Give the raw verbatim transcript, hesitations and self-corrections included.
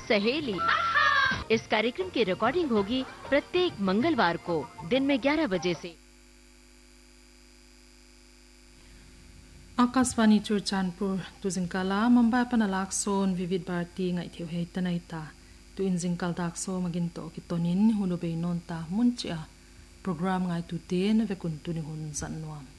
सहेली। इस कार्यक्रम की रिकॉर्डिंग होगी प्रत्येक मंगलवार को दिन में ग्यारह बजे से। आकाशवाणी चुरचानपुर तुजिंकाला मुंबई पनालाक सोन विविध Bharti ngai thiu hei tanaita tu injingkal dak so magin to ki tonin hunubei non ta munchia program ngai tu te na vekun tu ni hun zannuam